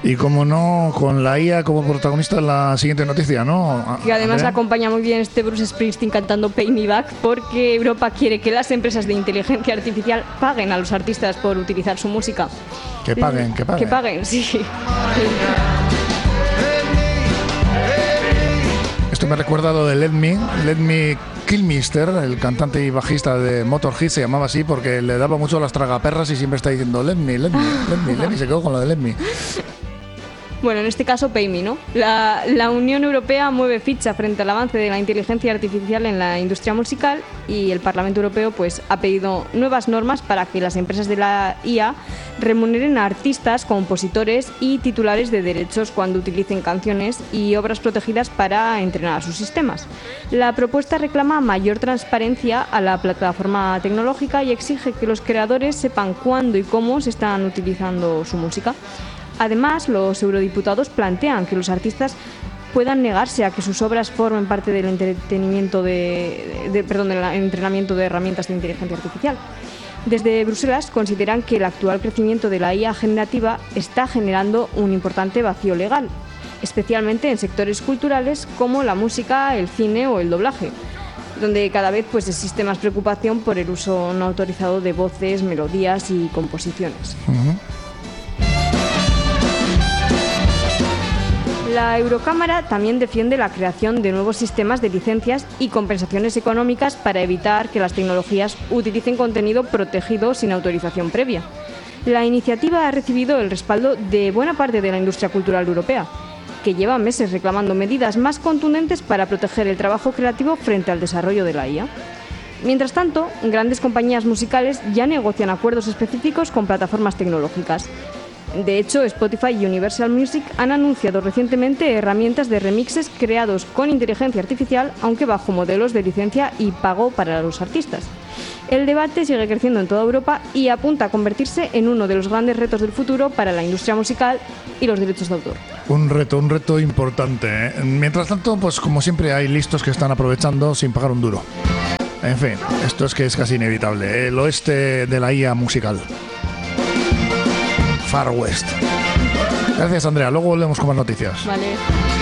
Y como no, con la IA como protagonista en la siguiente noticia, ¿no? Y además Andrea. acompaña muy bien este Bruce Springsteen cantando Pay Me Back, porque Europa quiere que las empresas de inteligencia artificial paguen a los artistas por utilizar su música. Que paguen. Que paguen, sí. Esto me recuerda lo de Let Me Kilmister, el cantante y bajista de Motorhead, se llamaba así porque le daba mucho a las tragaperras y siempre está diciendo Let me, se quedó con lo de Let Me. Bueno, en este caso Pay Me, ¿no? La Unión Europea mueve ficha frente al avance de la inteligencia artificial en la industria musical y el Parlamento Europeo pues ha pedido nuevas normas para que las empresas de la IA remuneren a artistas, compositores y titulares de derechos cuando utilicen canciones y obras protegidas para entrenar a sus sistemas. La propuesta reclama mayor transparencia a la plataforma tecnológica y exige que los creadores sepan cuándo y cómo se están utilizando su música. Además, los eurodiputados plantean que los artistas puedan negarse a que sus obras formen parte del entrenamiento de herramientas de inteligencia artificial. Desde Bruselas consideran que el actual crecimiento de la IA generativa está generando un importante vacío legal, especialmente en sectores culturales como la música, el cine o el doblaje, donde cada vez pues existe más preocupación por el uso no autorizado de voces, melodías y composiciones. Uh-huh. La Eurocámara también defiende la creación de nuevos sistemas de licencias y compensaciones económicas para evitar que las tecnologías utilicen contenido protegido sin autorización previa. La iniciativa ha recibido el respaldo de buena parte de la industria cultural europea, que lleva meses reclamando medidas más contundentes para proteger el trabajo creativo frente al desarrollo de la IA. Mientras tanto, grandes compañías musicales ya negocian acuerdos específicos con plataformas tecnológicas. De hecho, Spotify y Universal Music han anunciado recientemente herramientas de remixes creados con inteligencia artificial, aunque bajo modelos de licencia y pago para los artistas. El debate sigue creciendo en toda Europa y apunta a convertirse en uno de los grandes retos del futuro para la industria musical y los derechos de autor. Un reto importante, ¿eh? Mientras tanto, pues como siempre hay listos que están aprovechando sin pagar un duro. En fin, esto es que es casi inevitable. El oeste de la IA musical. Far West. Gracias, Andrea. Luego volvemos con más noticias. Vale.